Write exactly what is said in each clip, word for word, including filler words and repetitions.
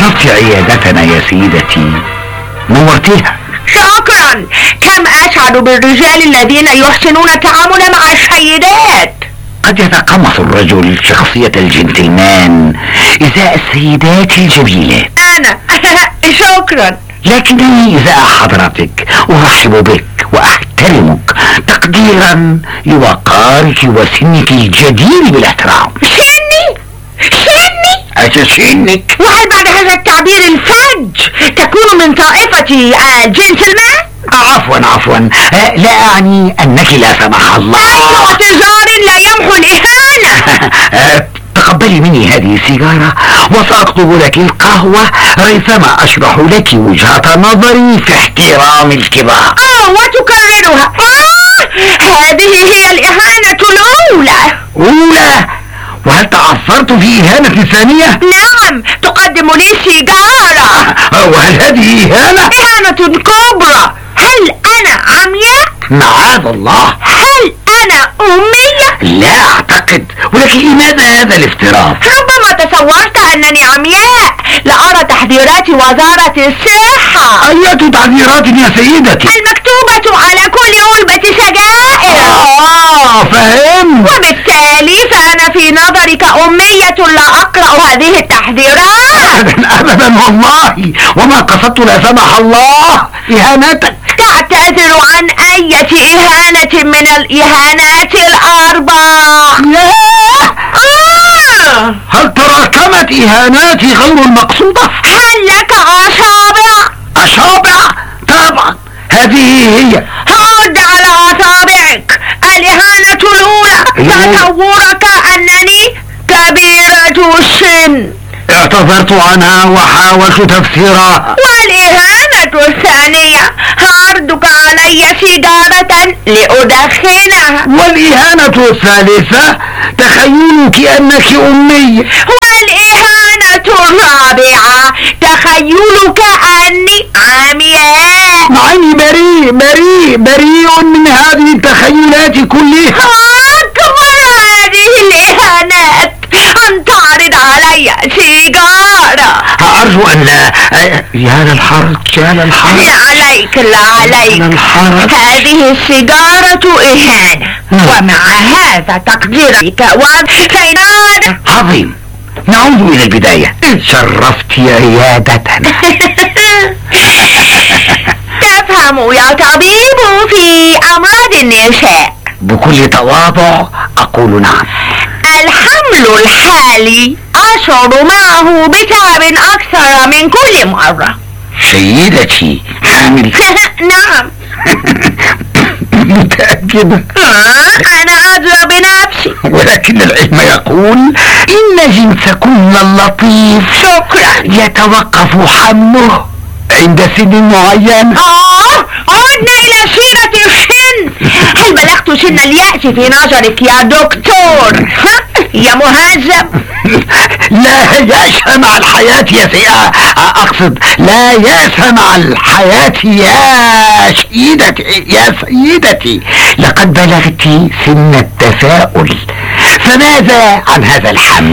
شرفت عيادتنا يا سيدتي، نورتيها. شكرا. كم أسعد بالرجال الذين يحسنون التعامل مع السيدات. قد يتقمص الرجل شخصية الجنتلمان إزاء السيدات الجميلات. أنا شكرا. لكنني إزاء حضرتك أرحب بك وأحترمك تقديرا لوقارك وسنك الجدير بالاحترام. سني؟ سني؟ أتسنك؟ وهل بعد هذا التعبير الفج تكون من طائفة جنتلمان؟ عفوا عفوا لا أعني أنك لا سمح الله. أي اعتذار لا يمحو الإهانة. تقبلي مني هذه السيجارة وسأطلب لك القهوة ريثما أشرح لك وجهة نظري في احترام الكبار. آه وتكررها. آه هذه هي الإهانة الأولى. أولى؟ وهل تعثرت في إهانة ثانية؟ نعم، تقدم لي سيجارة. وهل هذه إهانة؟ إهانة كبرى. هل أنا عمياء؟ معاذ الله. هل أنا أمية؟ لا أعتقد، ولكن لماذا هذا الافتراض؟ ربما تصورت أنني عمياء. لأرى تحذيرات وزارة الصحة. أية تحذيرات يا سيدتي؟ المكتوبة على كل علبة سجائر. آه فهم. وبالتالي فأنا في نظرك أمية لا أقرأ هذه التحذيرات. أبدا أبدا والله، وما قصدت لا سمح الله إهانتك. تعتذر عن أي إهانة من الإهانات الأربع. آه. هل تراكمت إهاناتي غير المقصودة؟ هل لك أصابع؟ أصابع؟ طبعا هذه هي. عد على أصابعك. الإهانة الأولى تصورك أنني كبيرة السن. اعتذرت عنها وحاولت تفسيرها. والإهانة الثانية عرضك علي سيجارة لأدخنها. والإهانة الثالثة تخيلك أنك أمي. والإهانة الرابعة تخيلك أني عمياء. مع أني بريء بريء بريء من هذه التخيلات كلها. أكبر هذه الإهانات أن تعرض علي سيجارة. أرجو أن لا. يا للحرج يا للحرج. لا عليك لا عليك. الحرج. هذه السيجارة إهانة. ومع هذا تقديرك وسيجارة. عظيم. نعود إلى البداية. شرفت عيادتنا. تفهم يا طبيب في أمراض النساء. بكل تواضع أقول نعم. الحمل الحالي أشعر معه بتعب أكثر من كل مرة. سيدتي حامل؟ نعم. متأكدة؟ أنا أدرى بنفسي. ولكن العلم يقول إن جنسكن اللطيف شكرا يتوقف حمله عند سن معين. آه عدنا إلى سيرة السن. هل بلغت سن اليأس في نظرك يا دكتور؟ يا مهذب؟ لا يأس مع الحياة يا سيدة. أقصد لا يأس مع الحياة يا سيدتي. يا سيدتي لقد بلغت سن التفاؤل، فماذا عن هذا الحمل؟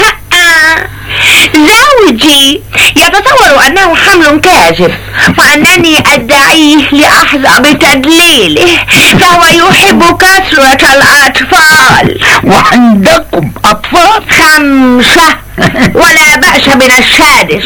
زوجي يتصور أنه حمل كاذب وأنني أدعيه لأحظى بتدليله، فهو يحب كثرة الأطفال. وعندكم أطفال؟ خمسة، ولا بأس من السادس.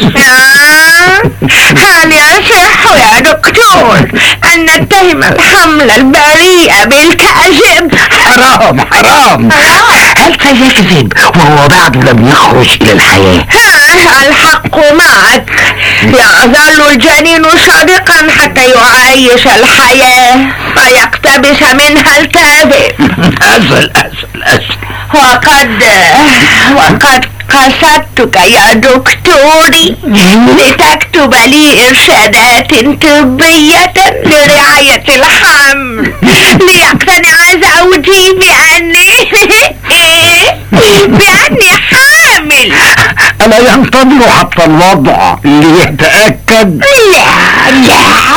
هل يصح يا دكتور أن نتهم الحمل البريء بالكذب؟ حرام حرام. هل سيكذب وهو بعد لم يخرج إلى الحياة؟ الحق معك. يظل الجنين صادقا حتى يعيش الحياة فيقتبس منها الكذب. أزل أزل أزل. وقد وقد قصدتك يا دكتوري لتكتب لي إرشادات طبية لرعاية الحمل ليقتنع زوجي بأني بأني حامل. ألا ينتظر حتى الوضع ليتأكد؟ لا لا.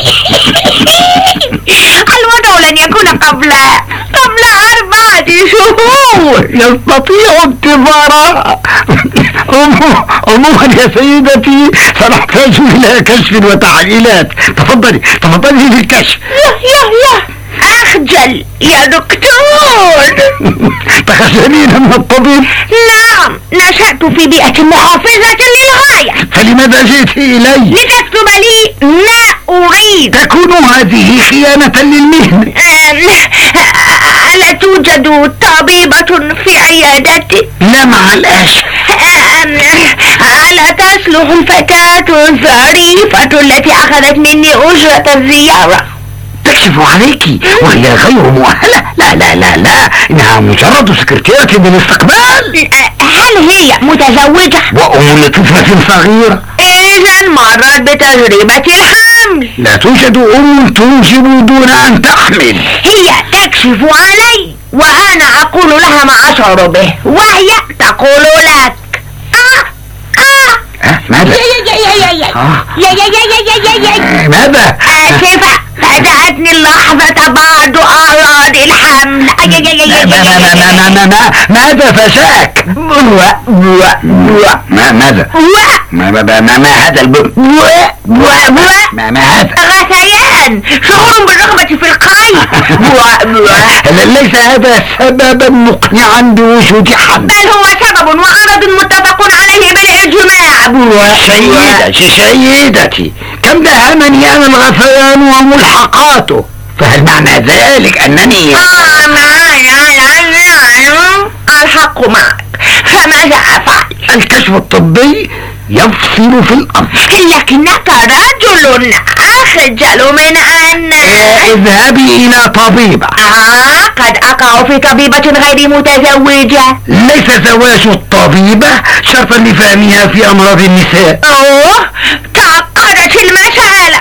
الوضع لن يكون قبل قبل أربعة شهور. يستطيع انتظارها. عموما يا سيدتي سنحتاج الى كشف وتحليلات. تفضلي تفضلي في الكشف. يا يا اخجل يا دكتور. تخجلين من الطبيب؟ نعم، نشأت في بيئة محافظة للغاية. فلماذا جئت الي؟ لتكتب لي ما اريد. تكون هذه خيانة للمهنة. ألا توجد طبيبة في عيادتي؟ لا مع الأسف. ألا تصلح الفتاة الظريفة التي أخذت مني أجرة الزيارة؟ تكشف عليك وهي غير مؤهلة. لا لا لا لا، إنها مجرد سكرتيرة بالاستقبال. هل هي متزوجة؟ وأم لطفلة صغيرة. إذا مرت بتجربة الحمل. لا توجد أم تنجب دون أن تحمل. هي تكشف علي وأنا أقول لها ما أشعر به، وهي تقول لك آه آه أه ماذا؟ يا يا يا يا يا يا يا يا يا يا ماذا؟ آسفة، فاتتني اللحظة بعد أعراض الحمل. ماذا فشاك؟ ما ماذا؟ ما ما ما هذا الب ما ما هذا؟ غثيان، شعور بالرغبة في القيء. ليس هذا سببا مقنعا بوجود حمل، بل هو سبب وعرض متفق عليه بالإجماع. سيدتي سيدتي كم دهمني أنا الغثيان وملحقاته، فهل معنى ذلك أنني آه لا لا لا الحق معك، فماذا أفعل؟ الكشف الطبي يفصل في الأمر. لكنك رجل أخجل من أن اذهبي إلى طبيبة. آه قد أقع في طبيبة غير متزوجة. ليس زواج الطبيبة شرطا لفهمها في أمراض النساء. أوه